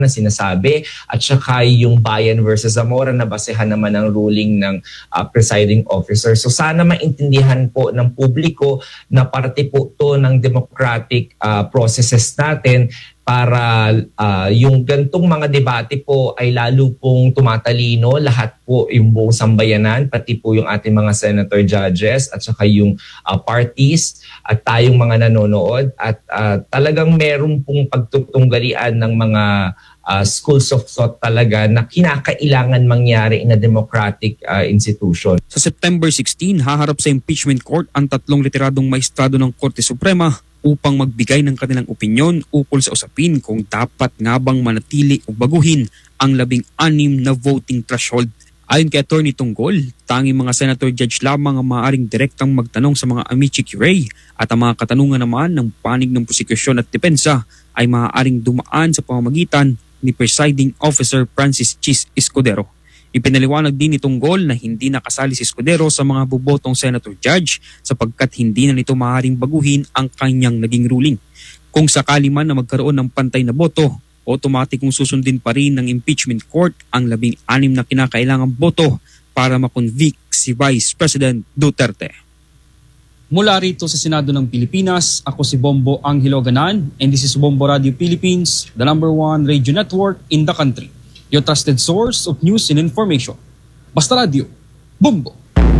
na sinasabi at saka yung Bayan versus Zamora na basehan naman ng ruling ng presiding officer. So sana maintindihan po ng publiko na parte po to ng democratic processes natin para yung gantong mga debate po ay lalo pong tumatalino lahat po yung buong sambayanan, pati po yung ating mga senator judges at saka yung parties at tayong mga nanonood at talagang meron pong pagtutunggalian ng mga schools of thought talaga na kinakailangan mangyari in a democratic institution. Sa September 16, haharap sa impeachment court ang 3 retiradong maestrado ng Korte Suprema upang magbigay ng kanilang opinyon ukol sa usapin kung dapat nga bang manatili o baguhin ang 16 na voting threshold. Ayon kay Attorney Tunggol, tanging mga senator judge lamang ang maaaring direktang magtanong sa mga amici curiae at ang mga katanungan naman ng panig ng prosekusyon at depensa ay maaaring dumaan sa pamamagitan ni Presiding Officer Francis Chis Escudero. Ipinaliwanag din ni Tunggol na hindi nakasali si Escudero sa mga bubotong senator judge sapagkat hindi na nito maaaring baguhin ang kanyang naging ruling. Kung sakali man na magkaroon ng pantay na boto, automatikong susundin pa rin ng impeachment court ang 16 na kinakailangang boto para makonvict si Vice President Duterte. Mula rito sa Senado ng Pilipinas, ako si Bombo Angelo Ganan and this is Bombo Radio Philippines, the #1 radio network in the country. Your trusted source of news and information. Basta Radio, Bombo!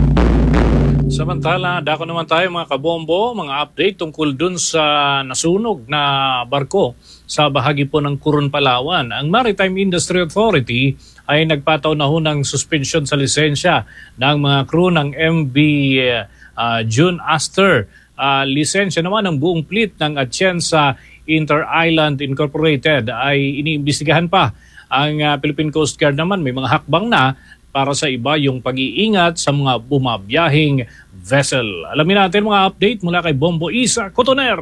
Samantala, dako naman tayo mga kabombo, mga update tungkol dun sa nasunog na barko sa bahagi po ng Coron, Palawan. Ang Maritime Industry Authority ay nagpataw na ho ng suspension sa lisensya ng mga crew ng MV June Aster. Lisensya naman ng buong fleet ng Atienza Inter-Island Incorporated ay iniimbestigahan pa. Ang Philippine Coast Guard naman may mga hakbang na para sa iba yung pag-iingat sa mga bumabiyahing vessel. Alamin natin mga update mula kay Bombo Isa Cotoner.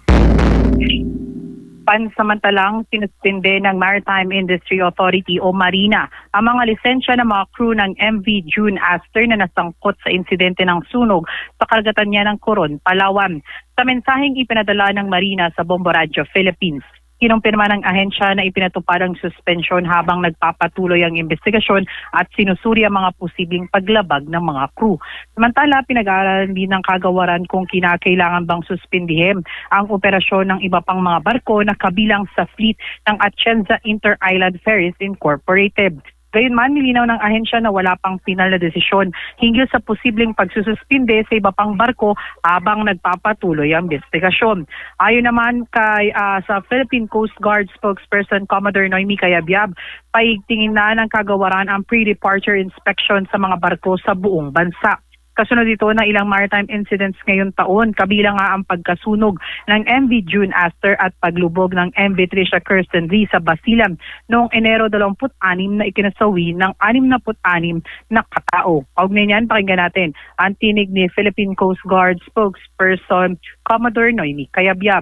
Pansamantalang sinuspinde ng Maritime Industry Authority o Marina ang mga lisensya ng mga crew ng MV June Aster na nasangkot sa insidente ng sunog sa karagatan niya ng Coron, Palawan. Sa mensaheng ipinadala ng Marina sa Bombo Radio Philippines, kinumpirma ng ahensya na ipinatupad ang suspensyon habang nagpapatuloy ang investigasyon at sinusuri ang mga posibleng paglabag ng mga crew. Samantala, pinag-aaralan din ng kagawaran kung kinakailangan bang suspindihin ang operasyon ng iba pang mga barko na kabilang sa fleet ng Atienza Inter-Island Ferries Incorporated. Gayunman, nilinaw ng ahensya na wala pang final na desisyon hinggil sa posibleng pagsususpinde sa iba pang barko habang nagpapatuloy ang investigasyon. Ayon naman kay sa Philippine Coast Guard spokesperson Commodore Noemi Cayabyab, paigtingin na ng kagawaran ang pre-departure inspection sa mga barko sa buong bansa. Kasunod ito ng ilang maritime incidents ngayong taon, kabilang nga ang pagkasunog ng MV June Aster at paglubog ng MV Tricia Kirsten Lee sa Basilan noong Enero 26 na ikinasawi ng 66 na katao. Kaugnay niyan, pakinggan natin ang tinig ni Philippine Coast Guard spokesperson Commodore Noemi Cayabyab.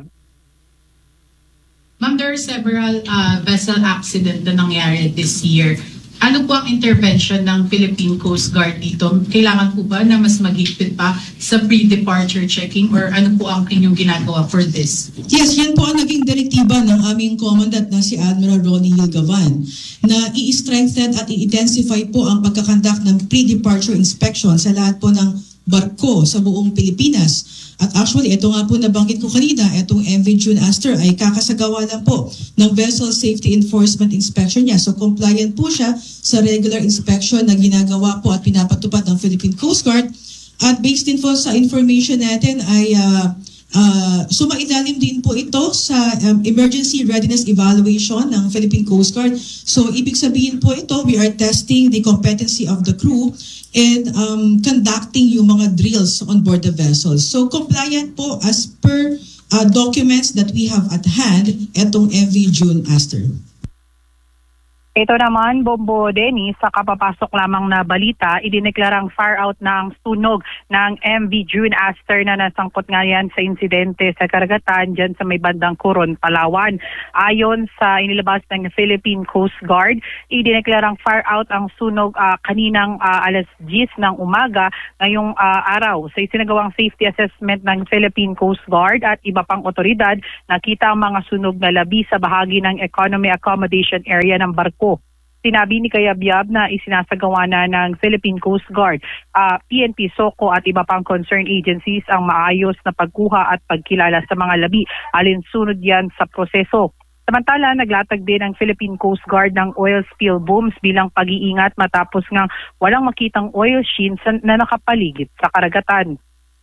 Ma'am, there are several vessel accident na nangyari this year. Ano po ang intervention ng Philippine Coast Guard dito? Kailangan po ba na mas maghigpit pa sa pre-departure checking or ano po ang inyong ginagawa for this? Yes, yan po ang naging direktiba ng aming commandant na si Admiral Ronnie Hilgavan na i-strengthen at i-intensify po ang pagkakandak ng pre-departure inspection sa lahat po ng barko sa buong Pilipinas. At actually, ito nga po nabanggit ko kanina, itong MV June Aster ay kakasagawa lang po ng Vessel Safety Enforcement Inspection niya. So compliant po siya sa regular inspection na ginagawa po at pinapatupad ng Philippine Coast Guard. At based din po sa information natin ay sumailalim din po ito sa Emergency Readiness Evaluation ng Philippine Coast Guard. So ibig sabihin po ito, we are testing the competency of the crew and conducting yung mga drills on board the vessels. So compliant po as per documents that we have at hand, itong MV June Aster. Ito naman, Bombo Denny, sa kapapasok lamang na balita, idineklarang far out ng sunog ng MV June Aster na nasangkot nga yan sa insidente sa karagatan dyan sa may bandang Coron, Palawan. Ayon sa inilabas ng Philippine Coast Guard, idineklarang far out ang sunog kaninang alas 10 ng umaga ngayong araw. Sa isinagawang safety assessment ng Philippine Coast Guard at iba pang otoridad, nakita ang mga sunog na labi sa bahagi ng economy accommodation area ng barko. Sinabi ni Kayabyab na isinasagawa na ng Philippine Coast Guard, PNP, SOCO at iba pang concerned agencies ang maayos na pagkuha at pagkilala sa mga labi. Alinsunod yan sa proseso. Samantala, naglatag din ang Philippine Coast Guard ng oil spill booms bilang pag-iingat matapos ngang walang makitang oil sheen na nakapaligid sa karagatan.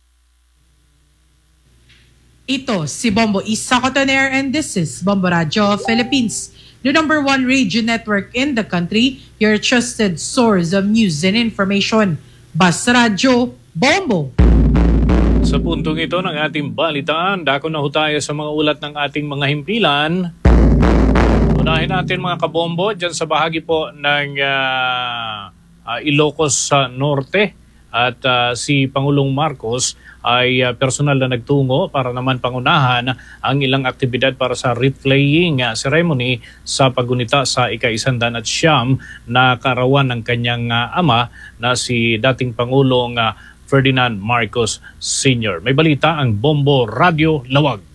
Ito si Bombo Isa Cotoner and this is Bombo Radio Philippines, the #1 radio network in the country, your trusted source of news and information. Basta Radio Bombo. Sa puntong ito ng ating balitaan, dako na ho tayo sa mga ulat ng ating mga himpilan. Unahin natin mga kabombo dyan sa bahagi po ng Ilocos Norte. At si Pangulong Marcos ay personal na nagtungo para naman pangunahan ang ilang aktibidad para sa wreath laying ceremony sa paggunita sa ika-109 na kaarawan ng kanyang ama na si dating Pangulong Ferdinand Marcos Sr. May balita ang Bombo Radio Lawag.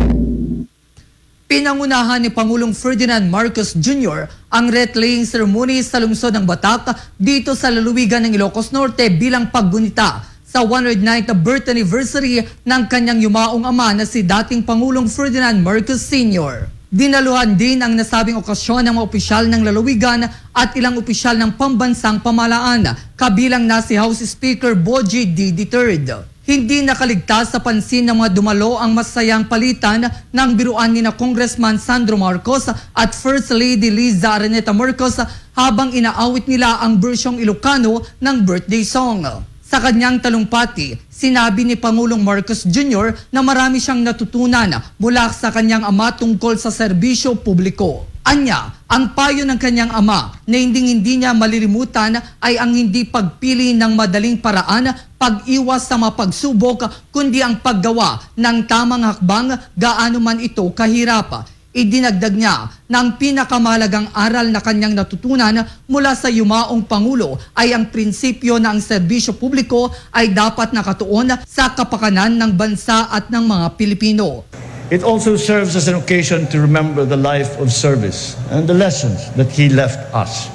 Pinangunahan ni Pangulong Ferdinand Marcos Jr. ang wreath-laying ceremony sa lungsod ng Batak dito sa lalawigan ng Ilocos Norte bilang paggunita sa 109th birth anniversary ng kanyang yumaong ama na si dating Pangulong Ferdinand Marcos Sr. Dinaluhan din ang nasabing okasyon ng mga opisyal ng lalawigan at ilang opisyal ng pambansang pamahalaan, kabilang na si House Speaker Bogie D. III. Hindi nakaligtas sa pansin ng mga dumalo ang masayang palitan ng biruan ni na Congressman Sandro Marcos at First Lady Liza Araneta Marcos habang inaawit nila ang bersyong Ilocano ng birthday song. Sa kanyang talumpati, sinabi ni Pangulong Marcos Jr. na marami siyang natutunan mula sa kanyang ama tungkol sa serbisyo publiko. Anya, ang payo ng kanyang ama na hindi niya malilimutan ay ang hindi pagpili ng madaling paraan, pag-iwas sa mga pagsubok, kundi ang paggawa ng tamang hakbang gaano man ito kahirap. Idinagdag niya na ang pinakamahalagang aral na kanyang natutunan mula sa yumaong Pangulo ay ang prinsipyo na ang serbisyo publiko ay dapat nakatuon sa kapakanan ng bansa at ng mga Pilipino. It also serves as an occasion to remember the life of service and the lessons that he left us.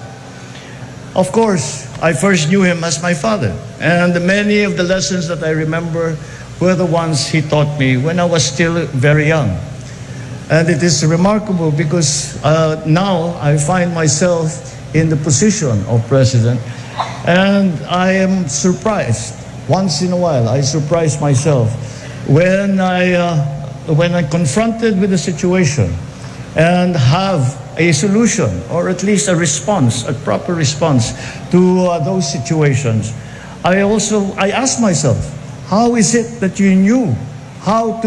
Of course, I first knew him as my father, and many of the lessons that I remember were the ones he taught me when I was still very young. And it is remarkable because now I find myself in the position of president, and I am surprised. Once in a while, I surprise myself when I'm confronted with a situation and have a solution or at least a response, a proper response to those situations. I ask myself, how is it that you knew how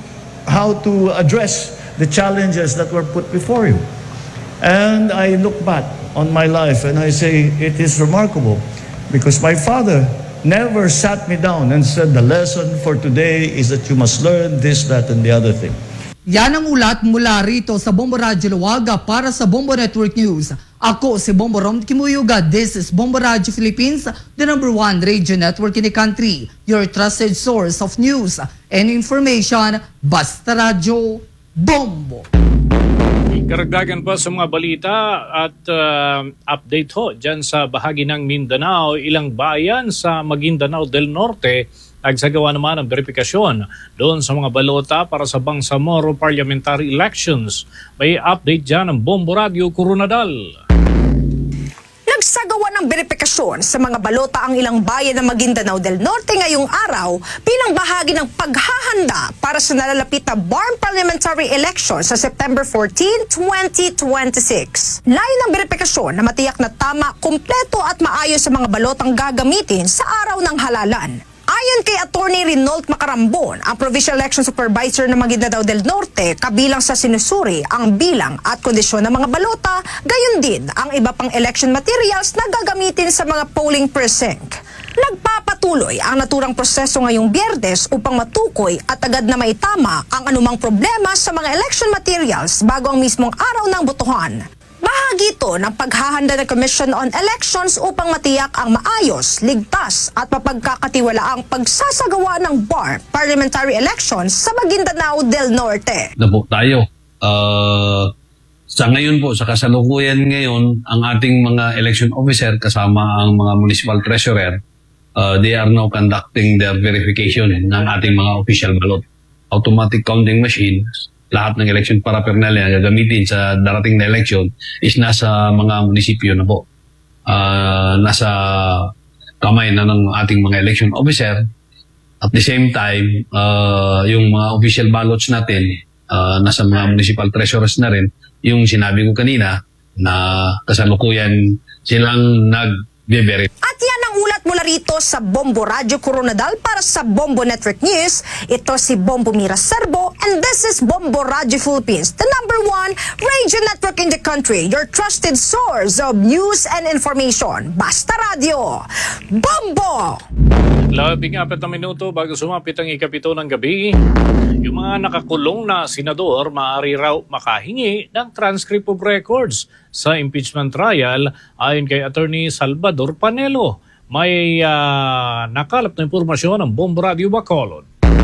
to address the challenges that were put before you? And I look back on my life and I say, it is remarkable because my father never sat me down and said, the lesson for today is that you must learn this, that, and the other thing. Yan ang ulat mula rito sa Bombo Radio Luwaga para sa Bombo Network News. Ako si Bombo Rom Kimuyuga. This is Bombo Radio Philippines, the #1 radio network in the country. Your trusted source of news and information. Basta Radio Bombo. Karagdagan pa sa mga balita at update ho dyan sa bahagi ng Mindanao. Ilang bayan sa Maguindanao del Norte nagsagawa naman ng verifikasyon doon sa mga balota para sa Bangsamoro parliamentary elections. May update dyan ng Bombo Radio Coronadal. Nagsagawa ng beripikasyon sa mga balota ang ilang bayan ng Maguindanao del Norte ngayong araw bilang bahagi ng paghahanda para sa nalalapit na BARM Parliamentary Election sa September 14, 2026. Layo ng beripikasyon na matiyak na tama, kumpleto at maayos sa mga balotang gagamitin sa araw ng halalan. Ayon kay Attorney Reynold Macarambon, ang Provincial Election Supervisor ng Maguindanao del Norte, kabilang sa sinusuri ang bilang at kondisyon ng mga balota, gayon din ang iba pang election materials na gagamitin sa mga polling precinct. Nagpapatuloy ang naturang proseso ngayong Biyernes upang matukoy at agad na maitama ang anumang problema sa mga election materials bago ang mismong araw ng botohan. Bahagi ito ng paghahanda ng Commission on Elections upang matiyak ang maayos, ligtas at mapagkakatiwalaang pagsasagawa ng BAR parliamentary elections sa Maguindanao del Norte. Nabok tayo. Sa ngayon po, sa kasalukuyan ngayon, ang ating mga election officer kasama ang mga municipal treasurer, they are now conducting their verification ng ating mga official ballot. Automatic counting machines, lahat ng election paraphernalia na gagamitin sa darating na election is nasa mga munisipyo na po. Nasa kamay na ng ating mga election officer. At the same time, yung mga official ballots natin, nasa mga municipal treasurers na rin, yung sinabi ko kanina na kasalukuyan silang nag-verify. At yan ang ulat mula rito sa Bombo Radio Coronadal para sa Bombo Network News. Ito si Bombo Mira Serbo and this is Bombo Radio Philippines, the #1 radio network in the country, your trusted source of news and information. Basta Radio. Bombo! 14 na minuto bago sumapit ang ikapito ng gabi. Yung mga nakakulong na senador maaari raw makahingi ng transcript of records sa impeachment trial ayon kay Attorney Salvador Panelo. May nakalap na impormasyon ng Bombo Radio Bacolod.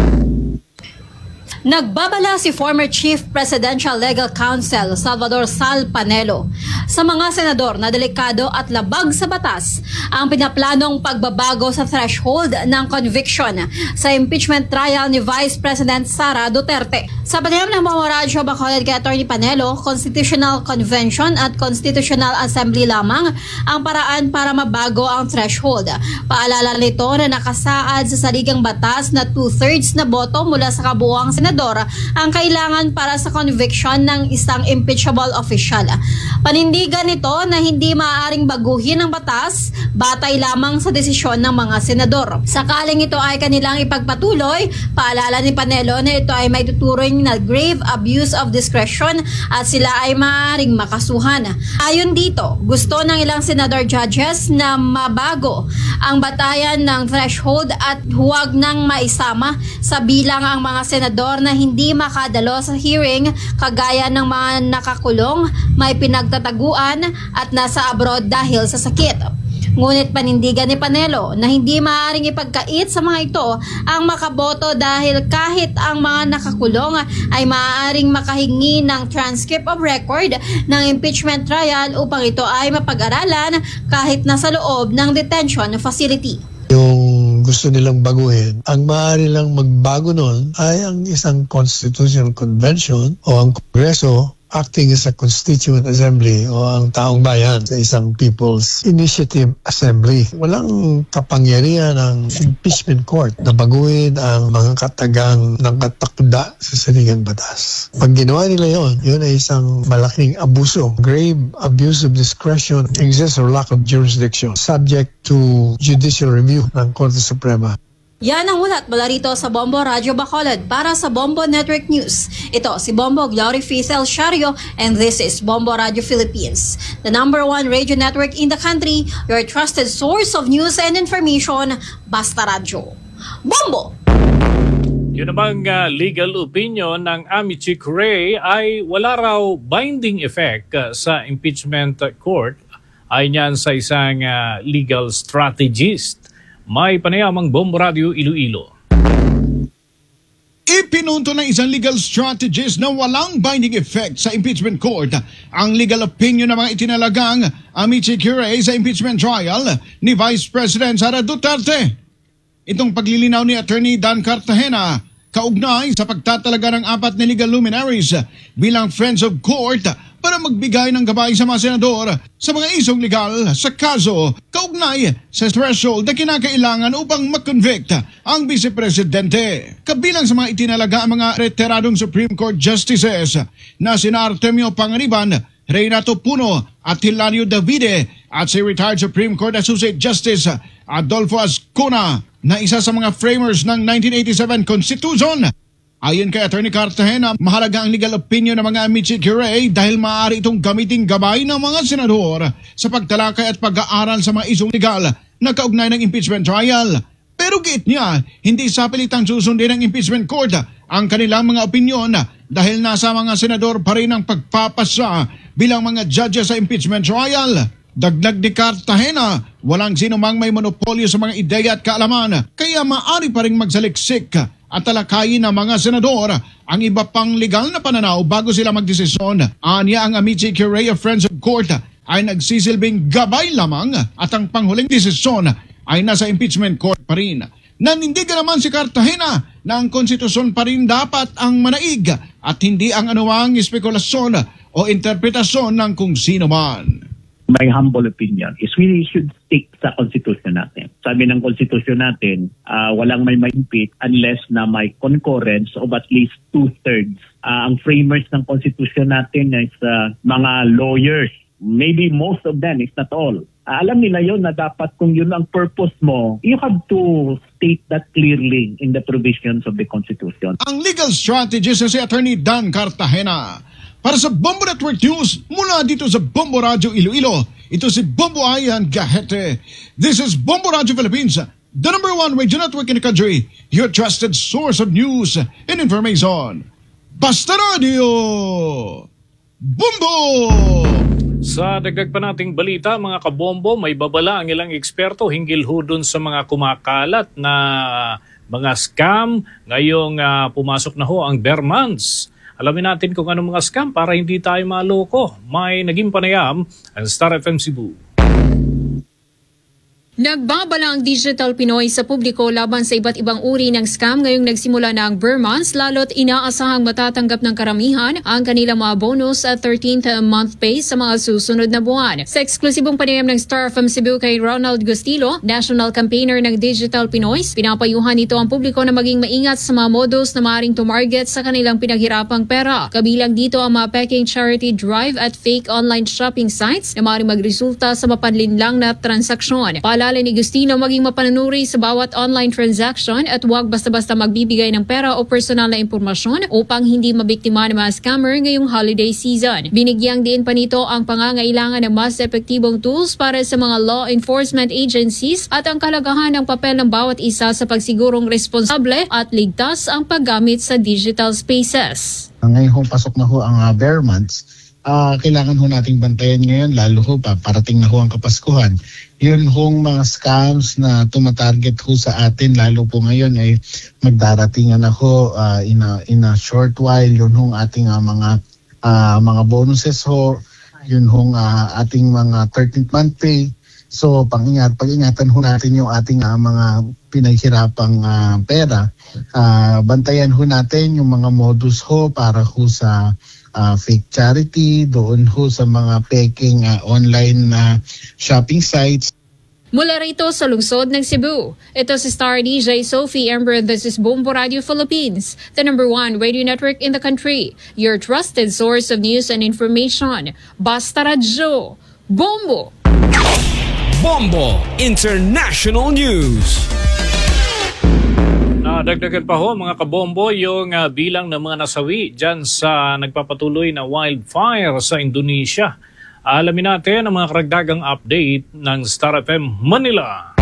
Nagbabala si former Chief Presidential Legal Counsel Salvador Sal Panelo sa mga senador na delikado at labag sa batas ang pinaplanong pagbabago sa threshold ng conviction sa impeachment trial ni Vice President Sara Duterte. Sa panayam ng Bombo Radio Bacolod kay Attorney Panelo, Constitutional Convention at Constitutional Assembly lamang ang paraan para mabago ang threshold. Paalala nito na nakasaad sa saligang batas na 2/3 na boto mula sa kabuuang senador ang kailangan para sa conviction ng isang impeachable official. Panindigan nito na hindi maaaring baguhin ang batas batay lamang sa desisyon ng mga senador. Sakaling ito ay kanilang ipagpatuloy, paalala ni Panelo na ito ay may tuturing na grave abuse of discretion at sila ay maaaring makasuhan. Ayon dito, gusto ng ilang senador judges na mabago ang batayan ng threshold at huwag nang maisama sa bilang ang mga senador na hindi makadalo sa hearing kagaya ng mga nakakulong, may pinagtataguan at nasa abroad dahil sa sakit. Ngunit panindigan ni Panelo na hindi maaaring ipagkait sa mga ito ang makaboto dahil kahit ang mga nakakulong ay maaaring makahingi ng transcript of record ng impeachment trial upang ito ay mapag-aralan kahit nasa loob ng detention facility. Yung gusto nilang baguhin, ang maaari lang magbago nun ay ang isang constitutional convention o ang Kongreso acting as a constituent assembly o ang taong bayan sa isang People's Initiative Assembly. Walang kapangyarihan ng impeachment court na baguhin ang mga katagang nakatakda sa saligang batas. Pag ginawa nila yun ay isang malaking abuso. Grave abuse of discretion, excess or lack of jurisdiction, subject to judicial review ng Korte Suprema. Yan ang ulat mula rito sa Bombo Radio Bacolod para sa Bombo Network News. Ito si Bombo Glory Fizel Shario and this is Bombo Radio Philippines, the #1 radio network in the country, your trusted source of news and information. Basta Radio. Bombo! Yun namang legal opinion ng Amici Cray ay wala raw binding effect sa impeachment court. Ayon yan sa isang legal strategist. May panayamang Bombo Radio Iloilo. Ipinunto ng isang legal strategist na walang binding effect sa impeachment court ang legal opinion ng mga itinalagang Amici Cray sa impeachment trial ni Vice President Sara Duterte. Itong paglilinaw ni Attorney Dan Cartagena kaugnay sa pagtatalaga ng 4 na legal luminaries bilang Friends of Court para magbigay ng gabay sa mga senador sa mga isong legal sa kaso kaugnay sa threshold na kinakailangan upang mag-convict ang Vice Presidente. Kabilang sa mga itinalaga ang mga retiradong Supreme Court Justices na sina Artemio Panganiban, Renato Puno at Hilario Davide at si retired Supreme Court Associate Justice Adolfo Ascona. na isa sa mga framers ng 1987 Constitution. Ayon kay Attorney Cartagena, mahalaga ang legal opinion ng mga amici curiae dahil maaari itong gamiting gabay ng mga senador sa pagtalakay at pag-aaral sa mga isyong legal na kaugnay ng impeachment trial. Pero giit niya, hindi sapilitang susundin ng impeachment court ang kanilang mga opinyon dahil nasa mga senador pa rin ang pagpapasa bilang mga judges sa impeachment trial. Dagdag ni Cartagena, walang sino mang may monopolyo sa mga ideya at kaalaman, kaya maaari pa rin magsaliksik at talakayin ng mga senador ang iba pang legal na pananaw bago sila magdesisyon. Anya ang amici curiae of Friends of Court ay nagsisilbing gabay lamang at ang panghuling desisyon ay nasa impeachment court pa rin. Nanindigan naman si Cartagena na ang konstitusyon pa rin dapat ang manaig at hindi ang anuang espekulasyon o interpretasyon ng kung sino man. My humble opinion is we should stick sa konstitusyon natin. Sabi ng konstitusyon natin, walang may ma-impeach unless na may concurrence of at least 2/3. Ang framers ng konstitusyon natin is mga lawyers. Maybe most of them, if not all. Alam nila yon na dapat kung yun ang purpose mo, you have to state that clearly in the provisions of the Constitution. Ang legal strategist si Attorney Dan Cartagena. Para sa Bombo Network News, mula dito sa Bombo Radio Iloilo, ito si Bombo Ian Gahete. This is Bombo Radio Philippines, the #1 radio network in the country, your trusted source of news and information. Basta Radio! Bombo! Sa dagdag pa nating balita, mga kabombo, may babala ang ilang eksperto hinggil ho dun sa mga kumakalat na mga scam. Ngayong pumasok na ho ang bare months. Alamin natin kung anong mga scam para hindi tayo maloko. May naging panayam ang Star FM Cebu. Nagbabala ang Digital Pinoy sa publiko laban sa iba't ibang uri ng scam ngayong nagsimula na ang bare months, lalo't inaasahang matatanggap ng karamihan ang kanilang mga bonus at 13th month pay sa mga susunod na buwan. Sa eksklusibong panayam ng Star FM Cebu kay Ronald Gustilo, National Campaigner ng Digital Pinoy, pinapayuhan nito ang publiko na maging maingat sa mga modus na maaaring tumarget sa kanilang pinaghirapang pera. Kabilang dito ang mga peking charity drive at fake online shopping sites na maaaring magresulta sa mapanlinlang na transaksyon. Paalala ni Gustino maging mapananuri sa bawat online transaction at huwag basta-basta magbibigay ng pera o personal na impormasyon upang hindi mabiktima ng mga scammer ngayong holiday season. Binigyang din pa nito ang pangangailangan ng mas epektibong tools para sa mga law enforcement agencies at ang kalagahan ng papel ng bawat isa sa pagsigurong responsable at ligtas ang paggamit sa digital spaces. Ngayon pasok na ho ang bare months. Kailangan ho nating bantayan ngayon, lalo ho parating na ho ang Kapaskuhan. Yun hong mga scams na tumatarget ho sa atin, lalo po ngayon ay magdaratingan na ho in a short while. Yun hong ating mga bonuses ho, yun hong ating mga 13th month pay. So pag-ingatan ho natin yung ating mga pinaghirapang pera. Bantayan ho natin yung mga modus ho para ho sa fake charity, doon ho sa mga peking online shopping sites. Mula rito sa lungsod ng Cebu, ito si Star DJ Sophie Ember. This is Bombo Radio Philippines, the #1 radio network in the country, your trusted source of news and information. Basta Radio, Bombo! Bombo International News. Dagdagan pa ho mga kabombo yung bilang ng mga nasawi dyan sa nagpapatuloy na wildfire sa Indonesia. Alamin natin ang mga karagdagang update ng Star FM Manila.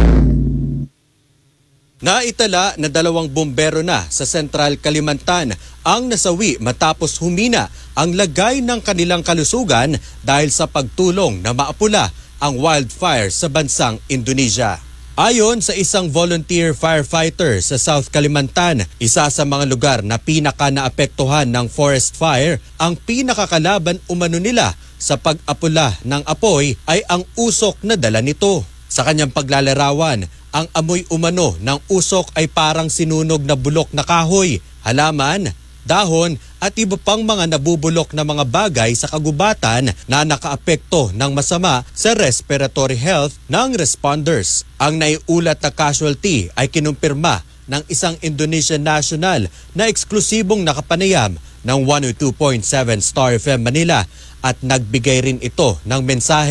Naitala na 2 bombero na sa Central Kalimantan ang nasawi matapos humina ang lagay ng kanilang kalusugan dahil sa pagtulong na maapula ang wildfire sa bansang Indonesia. Ayon sa isang volunteer firefighter sa South Kalimantan, isa sa mga lugar na pinaka-naapektuhan ng forest fire, ang pinakakalaban umano nila sa pag-apula ng apoy ay ang usok na dala nito. Sa kanyang paglalarawan, ang amoy umano ng usok ay parang sinunog na bulok na kahoy, halaman, dahon at iba pang mga nabubulok na mga bagay sa kagubatan na nakaapekto ng masama sa respiratory health ng responders. Ang naiulat na casualty ay kinumpirma ng isang Indonesian national na eksklusibong nakapanayam ng 102.7 Star FM Manila at nagbigay rin ito ng mensahe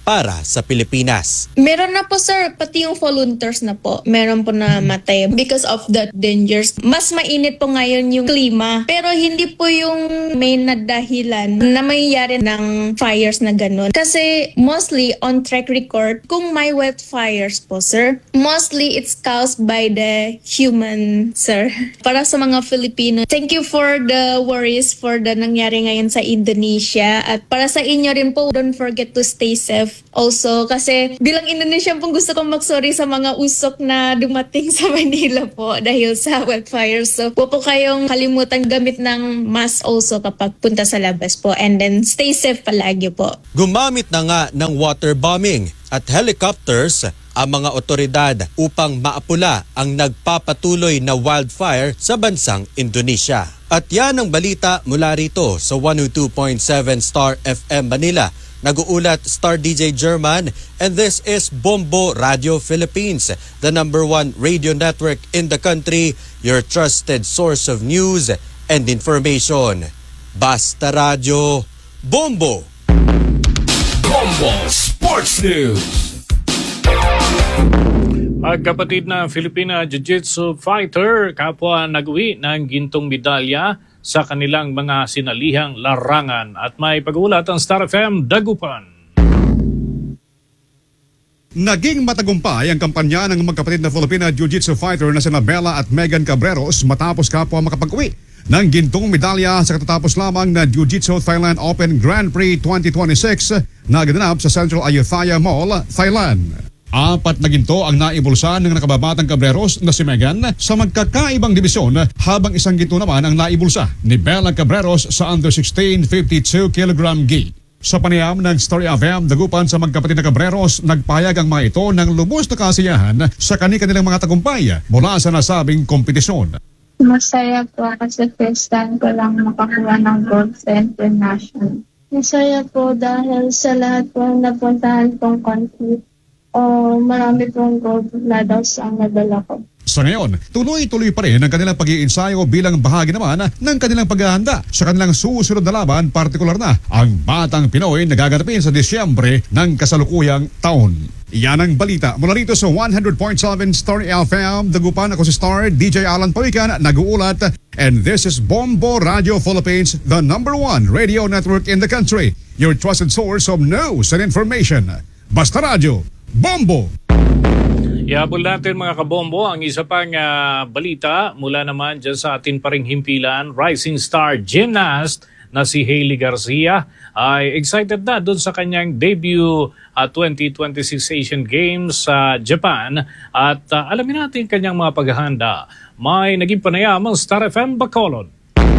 para sa Pilipinas. Meron na po sir, pati yung volunteers na po, meron po na matay because of the dangers. Mas mainit po ngayon yung klima, pero hindi po yung main na dahilan na mayayari ng fires na ganun. Kasi mostly on track record, kung may wildfires po sir, mostly it's caused by the human sir. Para sa mga Filipino, thank you for the worries for the nangyari ngayon sa Indonesia, at para sa inyo rin po, don't forget to stay safe also, kasi bilang Indonesian po gusto kong mag-sorry sa mga usok na dumating sa Manila po dahil sa wildfires. So po kayong kalimutan gamit ng mask also kapag punta sa labas po, and then stay safe palagi po. Gumamit na nga ng waterbombing at helicopters ang mga otoridad upang maapula ang nagpapatuloy na wildfire sa bansang Indonesia. At yan ang balita mula rito sa 102.7 Star FM Manila. Nag-uulat Star DJ German, and this is Bombo Radio Philippines, the #1 radio network in the country, your trusted source of news and information. Basta Radio, Bombo! Bombo Sports News. Magkapatid na Filipina Jiu-Jitsu fighter kapwa nag-uwi ng gintong medalya sa kanilang mga sinalihang larangan. At may pag-uulat ang Star FM Dagupan. Naging matagumpay ang kampanya ng magkapatid na Filipina Jiu-Jitsu fighter na sina Bella at Megan Cabreros matapos kapwa makapag-uwi ng gintong medalya sa katatapos lamang na Jiu-Jitsu Thailand Open Grand Prix 2026 na ganap sa Central Ayutthaya Mall, Thailand. 4 na ginto ang naibulsa ng nakababatang Cabreros na si Megan sa magkakaibang dibisyon, habang 1 ginto naman ang naibulsa ni Bella Cabreros sa under 16 52 kg gi. Sa panayam ng Story FM Dagupan sa magkapatid na Cabreros, nagpayag ang mga ito ng lubos na kasiyahan sa kanilang mga tagumpay mula sa nasabing kompetisyon. Masaya po kasi first time ko lang makakuha ng gold sa international. Masaya po dahil sa lahat po napuntahan pong country. Marami pong gold medals ang nadala ko. Sa ngayon, tuloy-tuloy pa rin ang kanilang pag-iinsayo bilang bahagi naman ng kanilang paghahanda sa kanilang susunod na laban, partikular na ang Batang Pinoy na gaganapin sa Disyembre ng kasalukuyang taon. Yan ang balita mula rito sa 100.7 Star FM Dagupan. Ako si Star DJ Alan Pawikan, nag-uulat, and this is Bombo Radio Philippines, the #1 radio network in the country, your trusted source of news and information. Basta Radio, Bombo! Ihabol natin mga kabombo ang isa pang balita mula naman dyan sa atin pa ring himpilan. Rising star gymnast na si Hailey Garcia ay excited na doon sa kanyang debut 2026 Asian Games sa Japan. At alamin natin kanyang mga paghahanda. May naging panayam ang Star FM Bacolod.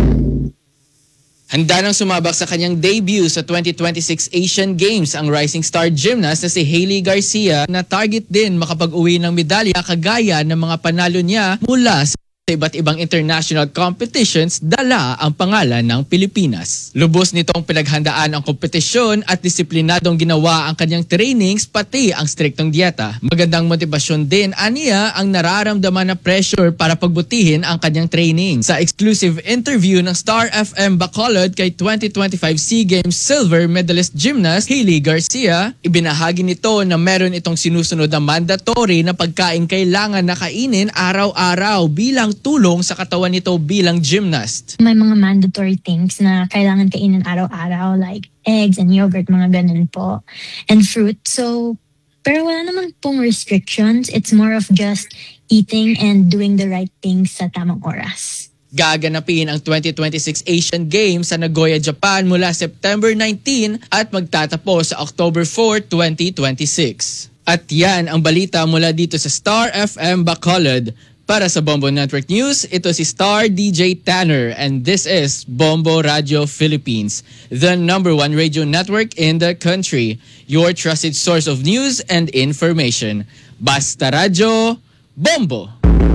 Handa nang sumabak sa kanyang debut sa 2026 Asian Games ang rising star gymnast na si Hailey Garcia, na target din makapag-uwi ng medalya kagaya ng mga panalo niya mula sa iba't ibang international competitions, dala ang pangalan ng Pilipinas. Lubos nitong pinaghandaan ang kompetisyon at disiplinadong ginawa ang kanyang trainings, pati ang striktong dieta. Magandang motibasyon din aniya ang nararamdaman na pressure para pagbutihin ang kanyang training. Sa exclusive interview ng Star FM Bacolod kay 2025 SEA Games silver medalist gymnast Hailey Garcia, ibinahagi nito na meron itong sinusunod na mandatory na pagkain kailangan na kainin araw-araw bilang tulong sa katawan nito bilang gymnast. May mga mandatory things na kailangan kainin araw-araw, like eggs and yogurt, mga ganun po, and fruit. So, pero wala naman pong restrictions. It's more of just eating and doing the right things sa tamang oras. Gaganapin ang 2026 Asian Games sa Nagoya, Japan mula September 19 at magtatapos sa October 4, 2026. At yan ang balita mula dito sa Star FM Bacolod. Para sa Bombo Network News, ito si Star DJ Tanner, and this is Bombo Radio Philippines, the #1 radio network in the country, your trusted source of news and information. Basta Radio, Bombo!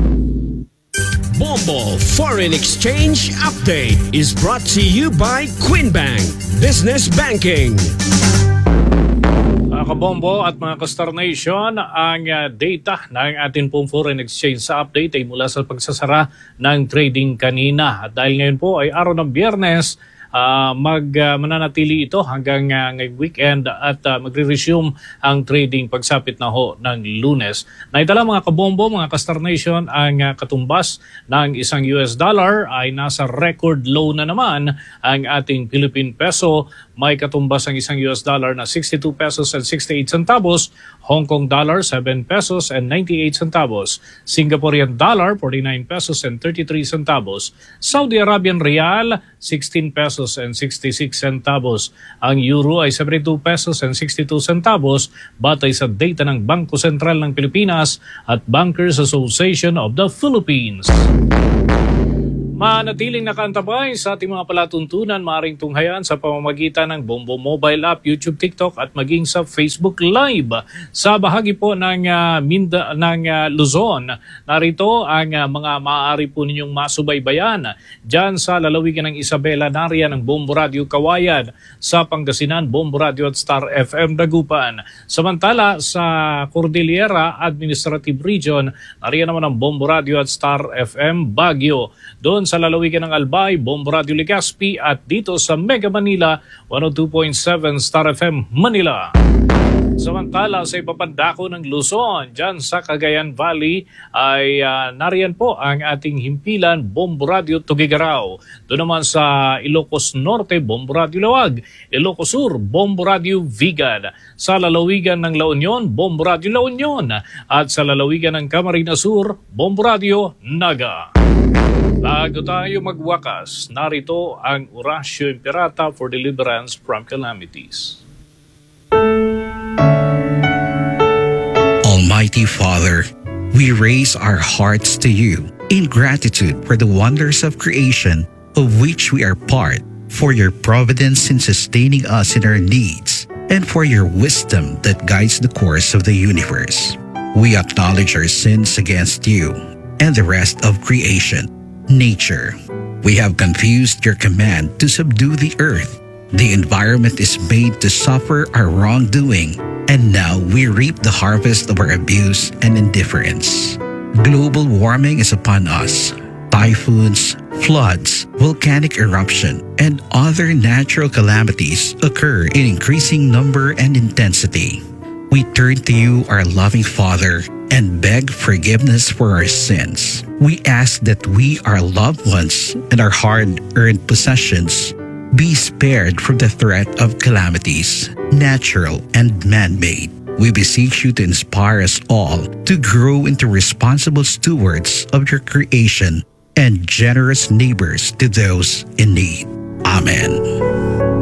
Bombo Foreign Exchange Update is brought to you by Quinbank Business Banking. Mga kabombo at mga ka-Star Nation, ang data ng ating pong foreign exchange sa update ay mula sa pagsasara ng trading kanina. At dahil ngayon po ay araw ng Biyernes, mananatili ito hanggang ngayong weekend at magre-resume ang trading pagsapit na ho ng Lunes. Naitala mga kabombo, mga ka-Star Nation, ang katumbas ng isang US dollar ay nasa record low na naman ang ating Philippine peso. May katumbas ang isang US dollar na 62 pesos and 68 centavos, Hong Kong dollar 7 pesos and 98 centavos, Singaporean dollar 49 pesos and 33 centavos, Saudi Arabian rial 16 pesos and 66 centavos. Ang euro ay 72 pesos and 62 centavos batay sa data ng Bangko Sentral ng Pilipinas at Bankers Association of the Philippines. Manatiling nakaantabay sa ating mga palatuntunan, maaaring tunghayan sa pamamagitan ng Bombo Mobile App, YouTube, TikTok at maging sa Facebook Live. Sa bahagi po ng Luzon, narito ang mga maaari po ninyong masubaybayan. Diyan sa lalawigan ng Isabela, nariyan ng Bombo Radio Kawayan. Sa Pangasinan, Bombo Radio at Star FM Dagupan. Samantala sa Cordillera Administrative Region, nariyan naman ang Bombo Radio at Star FM Baguio. Doon sa lalawigan ng Albay, Bombo Radio Legazpi at dito sa Mega Manila, 102.7 Star FM Manila. Samantala sa ipapandako ng Luzon, dyan sa Cagayan Valley ay nariyan po ang ating himpilan Bombo Radio Tugigaraw. Doon naman sa Ilocos Norte, Bombo Radio Lawag. Ilocos Sur, Bombo Radio Vigan. Sa lalawigan ng La Union, Bombo Radio La Union. At sa lalawigan ng Camarines Sur, Bombo Radio Naga. Bago tayo magwakas, narito ang Orasio Imperata for Deliverance from Calamities. Almighty Father, we raise our hearts to you in gratitude for the wonders of creation of which we are part, for your providence in sustaining us in our needs, and for your wisdom that guides the course of the universe. We acknowledge our sins against you and the rest of creation. Nature. We have confused your command to subdue the earth. The environment is made to suffer our wrongdoing, and now we reap the harvest of our abuse and indifference. Global warming is upon us. Typhoons, floods, volcanic eruption, and other natural calamities occur in increasing number and intensity. We turn to you, our loving Father, and beg forgiveness for our sins. We ask that we, our loved ones, and our hard-earned possessions be spared from the threat of calamities, natural and man-made. We beseech you to inspire us all to grow into responsible stewards of your creation and generous neighbors to those in need. Amen.